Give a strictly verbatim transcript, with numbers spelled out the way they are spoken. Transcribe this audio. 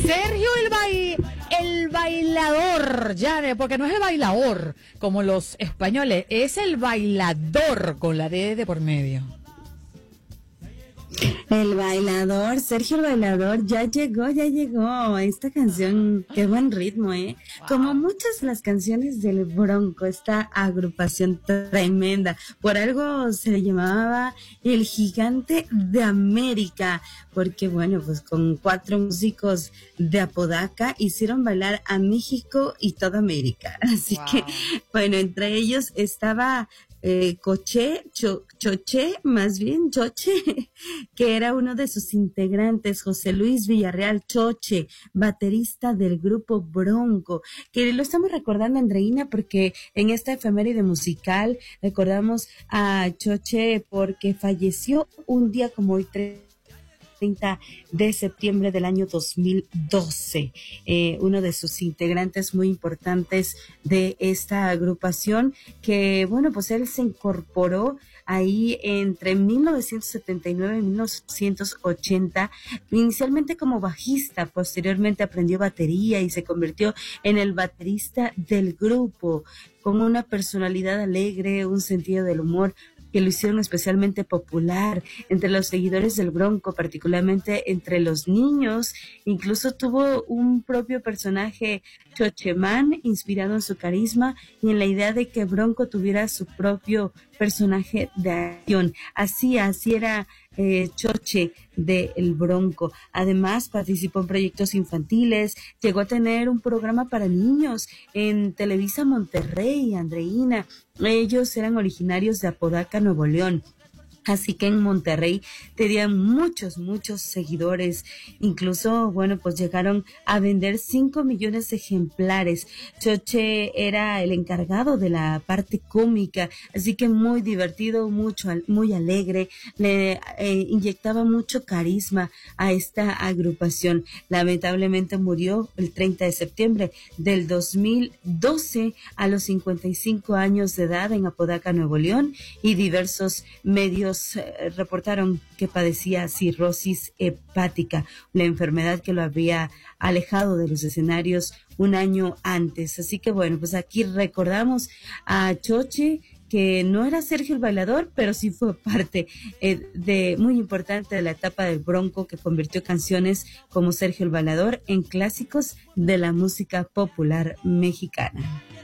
Sergio el, bai, el bailador, ya, porque no es el bailador como los españoles, es el bailador con la D de por medio. El bailador, Sergio el bailador, ya llegó, ya llegó. Esta canción, qué buen ritmo, ¿eh? Como muchas las canciones del Bronco, esta agrupación tremenda. Por algo se le llamaba el Gigante de América, porque bueno, pues con cuatro músicos de Apodaca hicieron bailar a México y toda América. Así wow. que, bueno, entre ellos estaba Eh, Coche, Cho, Choche, más bien Choche, que era uno de sus integrantes, José Luis Villarreal Choche, baterista del grupo Bronco, que lo estamos recordando, Andreina, porque en esta efeméride musical recordamos a Choche porque falleció un día como hoy, treinta de septiembre del año dos mil doce, eh, uno de sus integrantes muy importantes de esta agrupación, que bueno, pues él se incorporó ahí entre mil novecientos setenta y nueve y mil novecientos ochenta, inicialmente como bajista, posteriormente aprendió batería y se convirtió en el baterista del grupo, con una personalidad alegre, un sentido del humor que lo hicieron especialmente popular entre los seguidores del Bronco, particularmente entre los niños. Incluso tuvo un propio personaje, Chochemán, inspirado en su carisma y en la idea de que Bronco tuviera su propio personaje de acción. Así, así era eh, Choche de El Bronco. Además, participó en proyectos infantiles, llegó a tener un programa para niños en Televisa Monterrey, Andreina. Ellos eran originarios de Apodaca, Nuevo León. Así que en Monterrey tenían muchos, muchos seguidores. Incluso, bueno, pues llegaron a vender cinco millones de ejemplares. Choche era el encargado de la parte cómica, así que muy divertido, mucho, muy alegre. Le eh, inyectaba mucho carisma a esta agrupación. Lamentablemente murió el treinta de septiembre del dos mil doce a los cincuenta y cinco años de edad en Apodaca, Nuevo León, y diversos medios reportaron que padecía cirrosis hepática, la enfermedad que lo había alejado de los escenarios un año antes. Así que bueno, pues aquí recordamos a Choche, que no era Sergio el bailador, pero sí fue parte eh, de muy importante de la etapa del Bronco, que convirtió canciones como Sergio el bailador en clásicos de la música popular mexicana.